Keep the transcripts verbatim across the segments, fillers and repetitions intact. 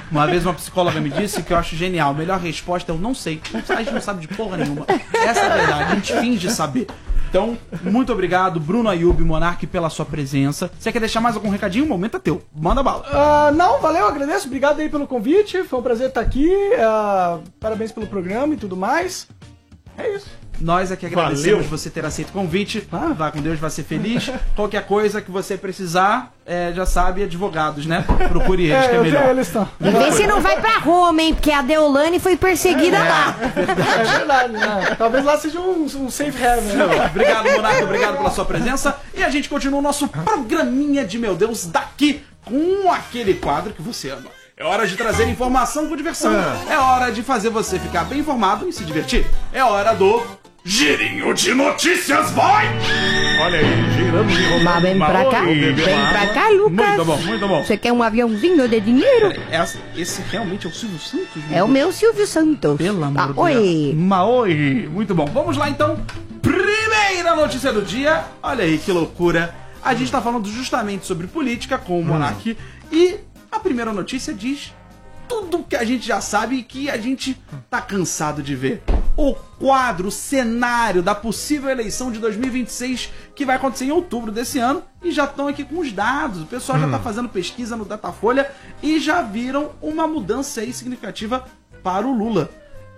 Uma vez uma psicóloga me disse que eu acho genial. A melhor resposta é eu não sei. A gente não sabe de porra nenhuma. Essa é a verdade. A gente finge saber. Então, muito obrigado, Bruno Ayub, Monark, pela sua presença. Você quer deixar mais algum recadinho? O momento é teu. Manda bala. Uh, não, valeu, agradeço. Obrigado aí pelo convite. Foi um prazer estar aqui. Uh, parabéns pelo programa e tudo mais. É isso. Nós aqui agradecemos Valeu. você ter aceito o convite. Ah. Vá com Deus, vai ser feliz. Qualquer coisa que você precisar, é, já sabe, advogados, né? Procure eles, é, que é melhor. Eles e vê se não vai pra Roma, hein? Porque a Deolane foi perseguida é, lá. É verdade. É verdade né? Talvez lá seja um, um safe haven. Né? Obrigado, Monarca. Obrigado pela sua presença. E a gente continua o nosso programinha de Meu Deus daqui com aquele quadro que você ama. É hora de trazer informação com diversão. É hora de fazer você ficar bem informado e se divertir. É hora do Girinho de Notícias, vai! Olha aí, girando de roda. Mas vem pra cá, vem pra cá, Lucas. Muito bom, muito bom. Você quer um aviãozinho de dinheiro? Esse, esse realmente é o Silvio Santos? É o meu Silvio Santos. Pelo amor ah, de Deus. Oi. Maoi. Muito bom. Vamos lá, então. Primeira notícia do dia. Olha aí, que loucura. A gente tá falando justamente sobre política com o Monark. Hum. E a primeira notícia diz tudo que a gente já sabe e que a gente tá cansado de ver. O quadro, o cenário da possível eleição de dois mil e vinte e seis que vai acontecer em outubro desse ano. E já estão aqui com os dados. O pessoal hum. já tá fazendo pesquisa no Datafolha e já viram uma mudança aí significativa para o Lula.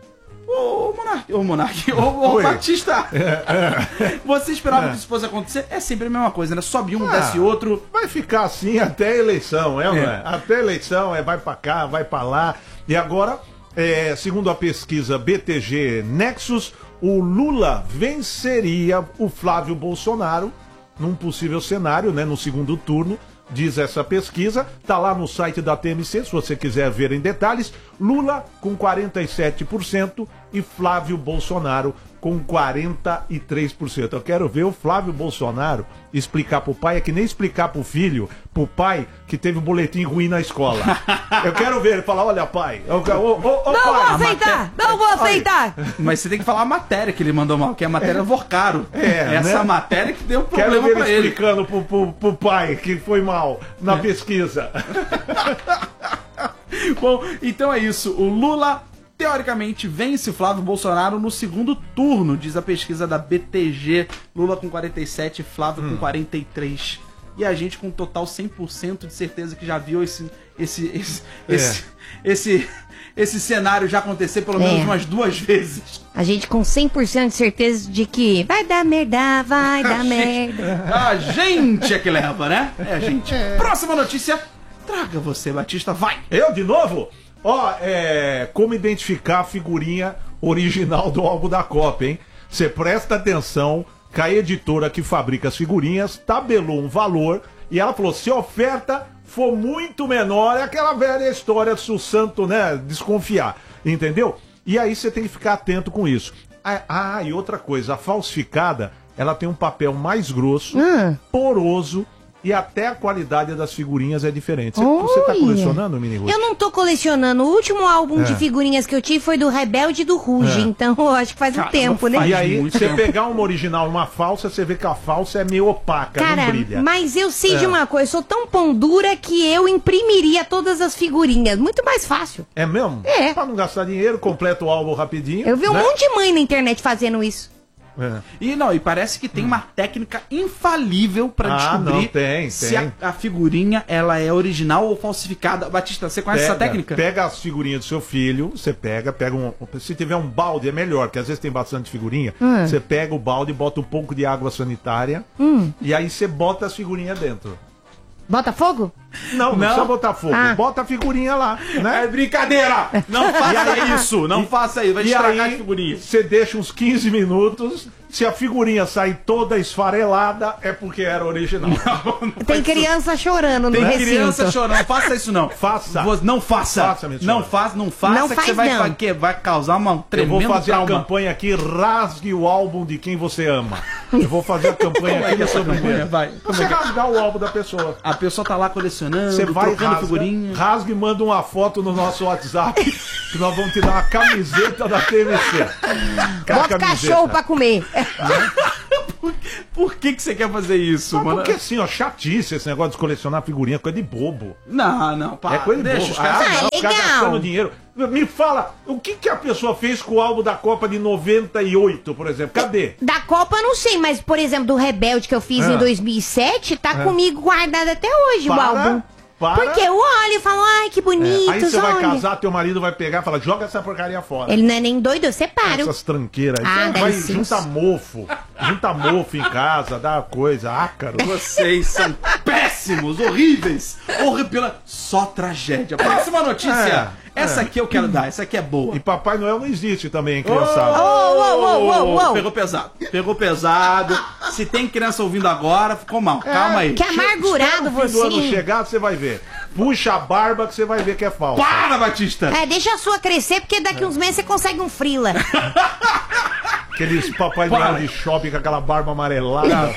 Ô Monark, ô Monark, ô, ô Batista, é, é. Você esperava é. que isso fosse acontecer? É sempre a mesma coisa, né? Sobe um, ah, desce outro. Vai ficar assim até a eleição, é, é. Não é? Até a eleição, é, vai pra cá, vai pra lá. E agora, é, segundo a pesquisa B T G Nexus, o Lula venceria o Flávio Bolsonaro num possível cenário, né, no segundo turno. Diz essa pesquisa, tá lá no site da T M C, se você quiser ver em detalhes. Lula com quarenta e sete por cento e Flávio Bolsonaro com quarenta e três por cento. Eu quero ver o Flávio Bolsonaro explicar pro pai, é que nem explicar pro filho, pro pai que teve um boletim ruim na escola. Eu quero ver ele falar, olha pai, eu, oh, oh, oh, não pai, vou aceitar, matéria... não vou aceitar. Mas você tem que falar a matéria que ele mandou mal, que é a matéria é. Vorcaro. É, essa né? matéria que deu um problema quero ver pra ele. ele explicando pro, pro, pro pai que foi mal na é. pesquisa. Bom, então é isso, o Lula teoricamente vence Flávio Bolsonaro no segundo turno, diz a pesquisa da B T G. Lula com quarenta e sete, Flávio hum. com quarenta e três. E a gente com total cem por cento de certeza que já viu esse esse esse, é. esse, esse, esse cenário já acontecer pelo menos é. umas duas vezes. A gente com cem por cento de certeza de que vai dar merda, vai dar merda. A gente é que leva, né? É a gente. É. Próxima notícia, traga você, Batista, vai! Eu de novo? Ó, oh, é... como identificar a figurinha original do álbum da Copa, hein? Você presta atenção que a editora que fabrica as figurinhas tabelou um valor e ela falou, se a oferta for muito menor, é aquela velha história se o santo, né, desconfiar, entendeu? E aí você tem que ficar atento com isso. Ah, e outra coisa, a falsificada, ela tem um papel mais grosso, hum. poroso, e até a qualidade das figurinhas é diferente. Você, você tá colecionando, Mini Ruth? Eu não tô colecionando. O último álbum é. de figurinhas que eu tive foi do Rebelde e do Ruge. É. Então eu acho que faz um tempo, né? E aí, você pegar uma original e uma falsa, você vê que a falsa é meio opaca, cara, não brilha. Mas eu sei é. de uma coisa, eu sou tão pão dura que eu imprimiria todas as figurinhas. Muito mais fácil. É mesmo? É. Pra não gastar dinheiro, completa o álbum rapidinho. Eu vi um né? monte de mãe na internet fazendo isso. É. E não, e parece que tem hum. uma técnica infalível pra ah, descobrir não, tem, se tem. A, a figurinha ela é original ou falsificada. Batista, você conhece pega, essa técnica? Pega as figurinhas do seu filho, você pega, pega um. Se tiver um balde é melhor, porque às vezes tem bastante figurinha. Hum. Você pega o balde, bota um pouco de água sanitária hum. e aí você bota as figurinhas dentro. Bota fogo? Não, não, não precisa botar fogo. Ah. Bota a figurinha lá, né? É brincadeira! Não faça aí, isso, não e, faça isso, vai estragar a figurinha. Você deixa uns quinze minutos, se a figurinha sair toda esfarelada, é porque era original. Não, não tem criança isso. chorando no Tem recinto. criança chorando, não faça isso não. Faça. Não faça. faça não faça, não faça, não que faz, você vai, não. que vai causar uma tremenda Eu vou fazer trauma. a campanha aqui, rasgue o álbum de quem você ama. Eu vou fazer a campanha aqui. Campanha, vai. Você rasgar o álbum da pessoa. A pessoa tá lá colecionando, você vai rasga, figurinha. rasga e manda uma foto no nosso WhatsApp que nós vamos te dar uma camiseta da T M C. Bota cachorro pra comer. por, Por que que você quer fazer isso, Mas mano? porque assim, ó, chatice esse negócio de colecionar figurinha, coisa de bobo. Não, não, para. É coisa de Deixa bobo. os caras... Ah, não, o cara legal. gastando dinheiro. Me fala, o que, que a pessoa fez com o álbum da Copa de noventa e oito, por exemplo? Cadê? Da Copa eu não sei, mas, por exemplo, do Rebelde que eu fiz Ah. em dois mil e sete, tá comigo guardado até hoje o Para, álbum. para. Porque eu olho e falo, ai, que bonito, Aí você vai olha. casar, teu marido vai pegar e fala, joga essa porcaria fora. Ele não é nem doido, eu separo. Essas tranqueiras. Ah, Então dá vai, licença. junta mofo. Junta mofo em casa, dá coisa, ácaro. Vocês são péssimos, horríveis, horripilantes. Só tragédia. Próxima notícia. É, Essa é. aqui eu quero dar, essa aqui é boa. E Papai Noel não existe também, hein, criançada. Ô, ô, ô, ô, ô. Pegou pesado. Pegou pesado. Se tem criança ouvindo agora, ficou mal. Calma aí. Que amargurado Espera o fim do ano você. chegar, você vai ver. Puxa a barba que você vai ver que é falso. Para, Batista! É, deixa a sua crescer, porque daqui uns meses você consegue um frila. Aqueles Papai Noel Para. de shopping com aquela barba amarelada.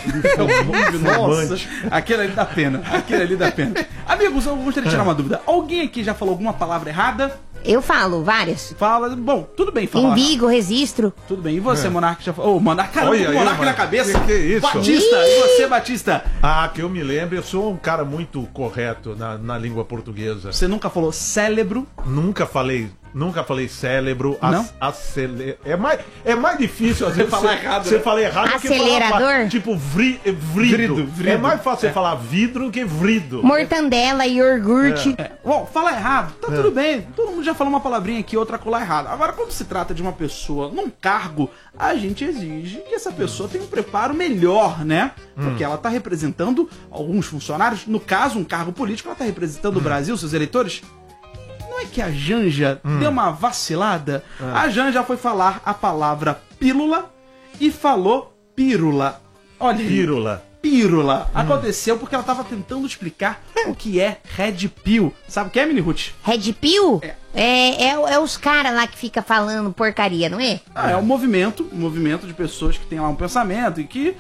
Nossa, aquele ali dá pena. Aquele ali dá pena. Amigos, eu gostaria de tirar uma dúvida. Alguém aqui já falou alguma palavra errada? Eu falo várias. Fala. Bom, tudo bem falar. Embigo, registro. Tudo bem. E você, Monark, já falou? Ô, Monark, caramba, Olha com o aí, Monark mano. na cabeça. Que que é isso? Batista, e você, Batista? Ah, que eu me lembro, eu sou um cara muito correto na, na língua portuguesa. Você nunca falou cérebro? Nunca falei, nunca falei cérebro, Não? ac- acele... é mais é mais difícil às vezes falar você, errado, você né? falar errado do que falar Acelerador? tipo vri, é, vrido. Vrido, vrido. É mais fácil você falar vidro que vrido. Mortandela, iogurte. É. Bom, falar errado, tá tudo bem. Todo mundo já falou uma palavrinha aqui, outra colar errado. Agora, quando se trata de uma pessoa num cargo, a gente exige que essa pessoa tenha um preparo melhor, né? Porque ela tá representando alguns funcionários. No caso, um cargo político, ela tá representando o Brasil, seus eleitores. Não é que a Janja deu uma vacilada? A Janja foi falar a palavra pílula e falou pírula. Olha aí. Pírula. Pírula. Aconteceu porque ela tava tentando explicar o que é Red Pill. Sabe o que é, Mini Ruth? Red Pill? É. É, é, é os caras lá que fica falando porcaria, não é? Ah, é um movimento, um movimento de pessoas que tem lá um pensamento e que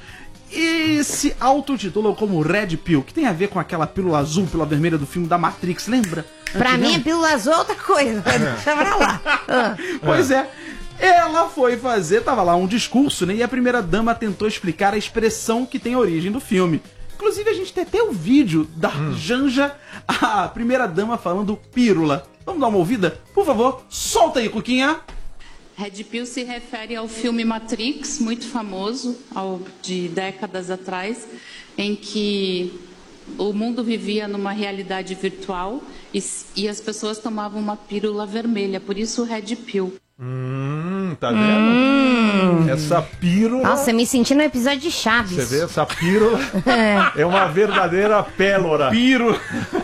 e se autotitulam como Red Pill, que tem a ver com aquela pílula azul, pílula vermelha do filme da Matrix, lembra? Pra Antigão? mim, a pílula azul é outra coisa. Deixa pra lá. Ah. Pois é. Ela foi fazer, tava lá um discurso, né? E a primeira dama tentou explicar a expressão que tem a origem do filme. Inclusive, a gente tem até o vídeo da Janja, a primeira dama falando pílula. Vamos dar uma ouvida? Por favor, solta aí, Cuquinha. Red Pill se refere ao filme Matrix, muito famoso, ao, de décadas atrás, em que o mundo vivia numa realidade virtual e, e as pessoas tomavam uma pílula vermelha, por isso o Red Pill. Hum, tá vendo? Essa pílula. Nossa, eu me senti no episódio de Chaves. Você vê, essa pílula é uma verdadeira pélora. Piro.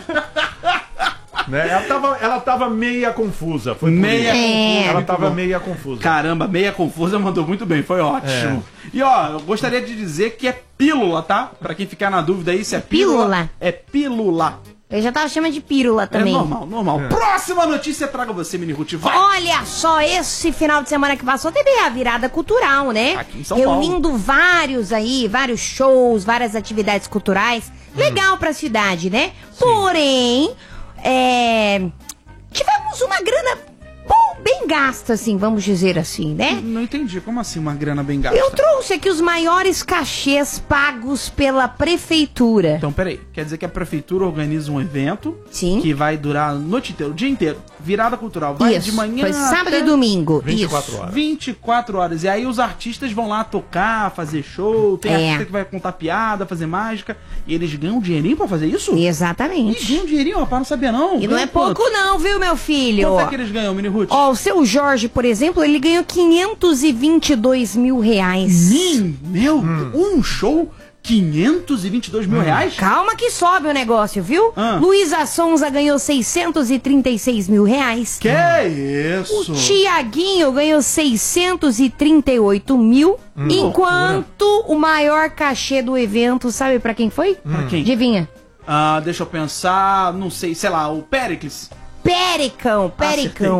Né? Ela, tava, ela tava meia confusa. Foi por Meia isso. É. Ela Muito tava bom. meia confusa. Caramba, meia confusa mandou muito bem, foi ótimo. E ó, eu gostaria de dizer que é pílula, tá? Pra quem ficar na dúvida aí se é pílula. Pílula. É pílula. Eu já tava chamando de pílula também. É normal, normal. Próxima notícia traga você, Mini Ruth. Vai! Olha só, esse final de semana que passou teve a virada cultural, né? Aqui em São Reunindo vários aí, vários shows, várias atividades culturais. Legal pra cidade, né? Porém, é... tivemos uma grana bom, bem gasta, assim, vamos dizer assim, né? Não entendi, como assim uma grana bem gasta? Eu trouxe aqui os maiores cachês pagos pela prefeitura. Então, peraí, quer dizer que a prefeitura organiza um evento Sim. que vai durar a noite inteira, o dia inteiro. Virada cultural, vai Isso, de manhã foi sábado até e domingo. vinte e quatro Isso. horas. vinte e quatro horas. E aí os artistas vão lá tocar, fazer show, tem É. artista que vai contar piada, fazer mágica, e eles ganham um dinheirinho pra fazer isso? E Exatamente. ganham um dinheirinho, rapaz, não sabia não. E não é Ganham quanto? pouco não, viu, meu filho? Quanto é que eles ganham, Mini Ruth? Ó, o seu Jorge, por exemplo, ele ganhou quinhentos e vinte e dois mil reais. Mim, meu, um show, quinhentos e vinte e dois mil reais? Calma que sobe o negócio, viu? Ah. Luísa Sonza ganhou seiscentos e trinta e seis mil reais. Que isso? O Tiaguinho ganhou seiscentos e trinta e oito mil. Enquanto o maior cachê do evento, sabe pra quem foi? Pra quem? Adivinha? Ah, deixa eu pensar, não sei, sei lá, o Pericles. Pericão, Pericão.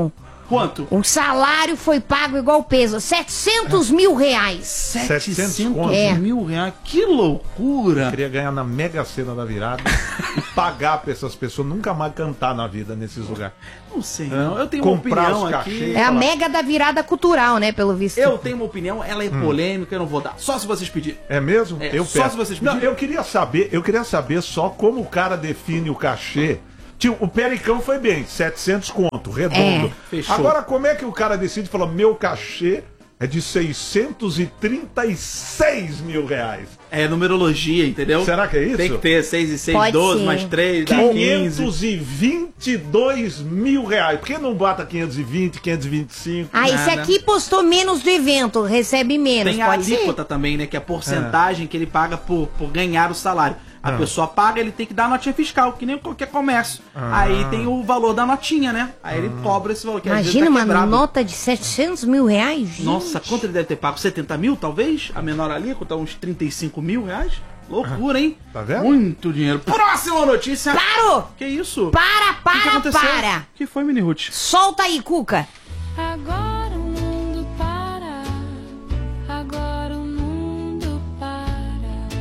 Quanto? O salário foi pago igual peso, setecentos mil reais. setecentos É. mil reais. Que loucura. Queria ganhar na Mega Sena da virada e pagar pra essas pessoas nunca mais cantar na vida nesses lugares. Não sei, não. Eu tenho uma Comprar opinião os aqui. cachês. É a Fala. mega da virada cultural, né, pelo visto. Eu tenho uma opinião, ela é polêmica, eu não vou dar. Só se vocês pedirem. É mesmo? É, eu só peço. se vocês Não, pedirem. eu queria saber, eu queria saber só como o cara define o cachê. Tio, o Pericão foi bem, setecentos conto, redondo. É, fechou. Agora, como é que o cara decide e fala, meu cachê é de seiscentos e trinta e seis mil reais? É numerologia, entendeu? Será que é isso? Tem que ter seis e seis, Pode doze, ser. mais três, dá quinze. quinhentos e vinte e dois mil reais. Por que não bota quinhentos e vinte, quinhentos e vinte e cinco? Ah, esse Nada. aqui postou menos do evento, recebe menos, Tem a pode ser? alíquota também, né? Que é a porcentagem que ele paga por, por ganhar o salário. A Ah. pessoa paga, ele tem que dar a notinha fiscal, que nem qualquer comércio. Ah. Aí tem o valor da notinha, né? Aí ele cobra esse valor. Que às vezes Imagina tá uma quebrado. nota de setecentos mil reais, gente. Nossa, quanto ele deve ter pago? setenta mil, talvez? A menor alíquota, uns trinta e cinco mil reais? Loucura, hein? Tá vendo? Muito dinheiro. Próxima notícia. Claro! Que isso? Para, O que, que para, aconteceu? para! O que foi, Mini Ruth? Solta aí, Cuca! Agora o mundo para, agora o mundo para.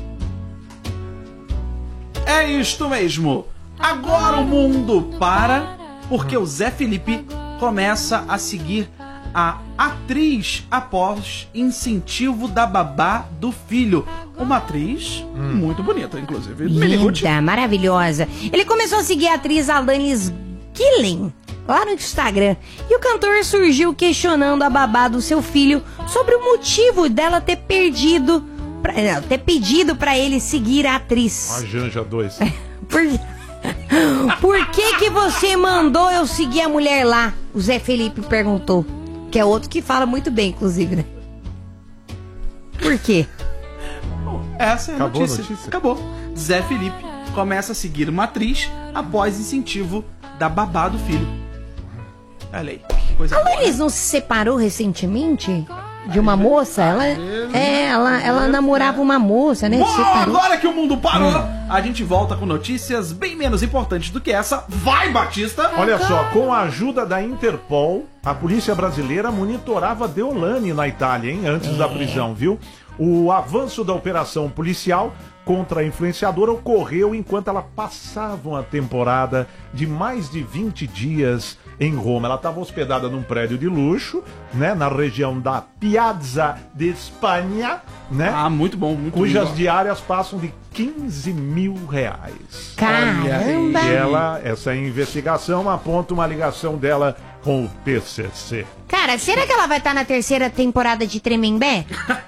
É isto mesmo. Agora o mundo para, porque o Zé Felipe começa a seguir a atriz após incentivo da babá do filho. Uma atriz muito bonita, inclusive. Mini Ruth. Linda, maravilhosa. Ele começou a seguir a atriz Alanis Gillen lá no Instagram. E o cantor surgiu questionando a babá do seu filho sobre o motivo dela ter perdido, pra, não, ter pedido pra ele seguir a atriz. A Janja dois. Por, por que que você mandou eu seguir a mulher lá? O Zé Felipe perguntou. Que é outro que fala muito bem, inclusive, né? Por quê? Essa é a Acabou a notícia. notícia? Acabou. Zé Felipe começa a seguir uma atriz após incentivo da babá do filho. Olha aí, que coisa A boa. Alanis não se separou recentemente de uma moça? Ela, é, ela, ela namorava uma moça, né? Se Bom, separou. agora que o mundo parou, a gente volta com notícias bem menos importantes do que essa. Vai, Batista! Olha só, com a ajuda da Interpol, a polícia brasileira monitorava Deolane na Itália, hein, antes da prisão, viu? O avanço da operação policial contra a influenciadora ocorreu enquanto ela passava uma temporada de mais de vinte dias em Roma. Ela estava hospedada num prédio de luxo, né, na região da Piazza de Espanha, né? Ah, muito bom, muito cujas lindo. diárias passam de quinze mil reais. Caramba! E ela, essa investigação aponta uma ligação dela com o P C C. Cara, será que ela vai estar na terceira temporada de Tremembé?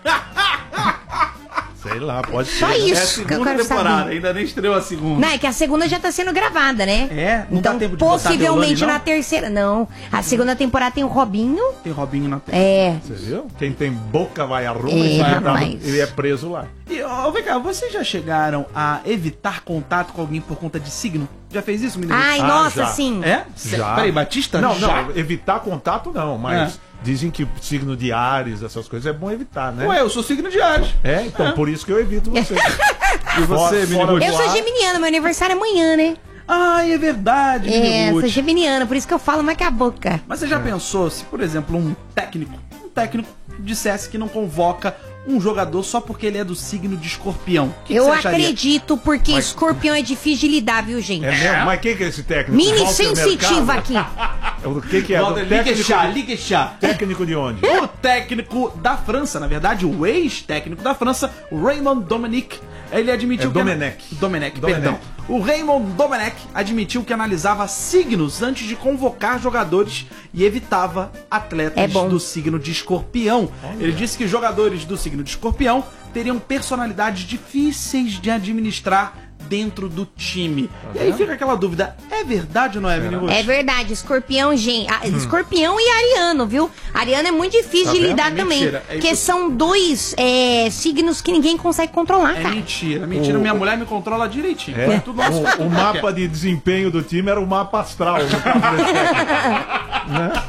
Sei lá, pode Só ser. né? É a isso que eu segunda quero temporada, saber. ainda nem estreou a segunda. Não, é que a segunda já tá sendo gravada, né? É? Não então, dá tempo de botar possivelmente Deolane, não? na terceira. Não. A segunda temporada tem o Robinho. Tem Robinho na tela. É. Você viu? Quem tem boca vai a Roma É, e vai rapaz. ele é preso lá. E, ó, vem cá, vocês já chegaram a evitar contato com alguém por conta de signo? Já fez isso, menino? Ai, Ah, nossa, já. sim. É? Cê- Já. Peraí, Batista? Não, já? não, evitar contato não, mas É. dizem que signo de Ares, essas coisas é bom evitar, né? Ué, eu sou signo de Ares. É, então por isso que eu evito você. E você, menino? fora Eu do sou ar. geminiana, meu aniversário é amanhã, né? Ai, é verdade, É, menino sou Ruth. geminiana, por isso que eu falo mais que a boca. Mas você já pensou se, por exemplo, um técnico, um técnico dissesse que não convoca um jogador só porque ele é do signo de escorpião? O que que Eu você acharia? acredito, porque escorpião é difícil de lidar, viu, gente? É mesmo? Mas quem que é esse técnico? Mini Walter sensitiva Mercado? aqui. O que que é? Walter, O ligue técnico, chá, ligue chá. técnico de onde? O técnico da França, na verdade, o ex-técnico da França, o Raymond Domenech, ele admitiu É que... Domenech. Domenech, Domenech. perdão. O Raymond Domenech admitiu que analisava signos antes de convocar jogadores e evitava atletas É bom. do signo de escorpião. Ele disse que jogadores do signo de escorpião teriam personalidades difíceis de administrar dentro do time. E aí fica aquela dúvida, é verdade ou não é, menino? É verdade, escorpião, gente. Ah, escorpião e ariano, viu? Ariano é muito difícil Tá de vendo? lidar É também. mentira, é Porque isso. são dois é, signos que ninguém consegue controlar, É cara. mentira, mentira. O- Minha mulher me controla direitinho. É, Tudo nosso o, o mapa de desempenho do time era o mapa astral. No caso desse técnico.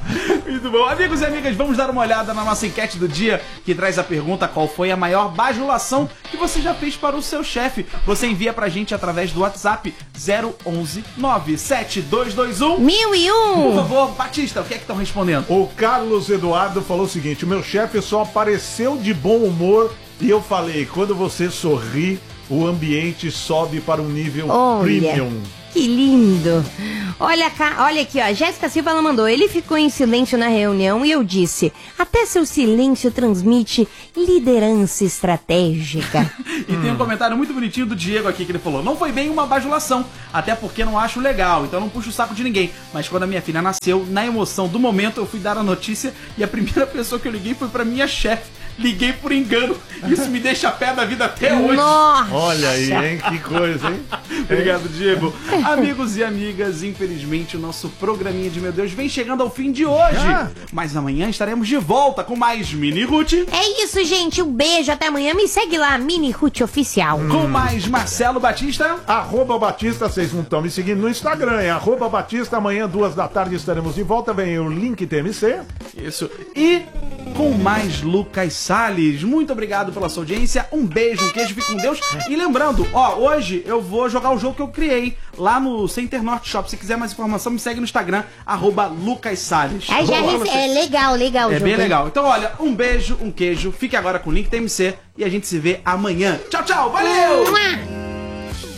Muito bom. Amigos e amigas, vamos dar uma olhada na nossa enquete do dia, que traz a pergunta: qual foi a maior bajulação que você já fez para o seu chefe? Você envia pra gente através do WhatsApp zero onze nove sete dois dois um. Mil e Por um. favor, Batista, o que é que estão respondendo? O Carlos Eduardo falou o seguinte: o meu chefe só apareceu de bom humor e eu falei, quando você sorri, o ambiente sobe para um nível Olha. premium. Que lindo. Olha cá, olha aqui, ó. Jéssica Silva ela mandou. Ele ficou em silêncio na reunião e eu disse: até seu silêncio transmite liderança estratégica. E tem um comentário muito bonitinho do Diego aqui que ele falou: não foi bem uma bajulação, até porque não acho legal, então não puxo o saco de ninguém. Mas quando a minha filha nasceu, na emoção do momento, eu fui dar a notícia e a primeira pessoa que eu liguei foi pra minha chefe. Liguei por engano. Isso me deixa a pé da vida até hoje. Nossa. Olha aí, hein? Que coisa, hein? Obrigado, Diego. Amigos e amigas, infelizmente o nosso programinha de Meu Deus vem chegando ao fim de hoje. Ah. Mas amanhã estaremos de volta com mais Mini Ruth, É isso, gente. Um beijo. Até amanhã. Me segue lá, Mini Ruth Oficial. com mais Marcelo Batista. Arroba Batista, vocês não estão me seguindo no Instagram, é arroba Batista, amanhã, duas da tarde, estaremos de volta, vem o link T M C. Isso. E com mais Lucas Salles. Muito obrigado pela sua audiência. Um beijo, um queijo, fique com Deus. E lembrando, ó, hoje eu vou jogar o jogo que eu criei lá no Center Norte Shop. Se quiser mais informação, me segue no Instagram, arroba Lucas Salles. Aí já Boa, rece- você. é legal, legal. o É jogo, bem hein? legal. Então, olha, um beijo, um queijo. Fique agora com o link T M C e a gente se vê amanhã. Tchau, tchau. Valeu! Mua!